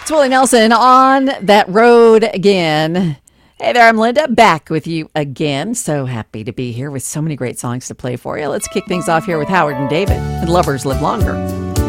It's Willie Nelson on that road again. Hey there, I'm Linda, back with you again. So happy to be here with so many great songs to play for you. Let's kick things off here with Howard and David. And Lovers Live Longer.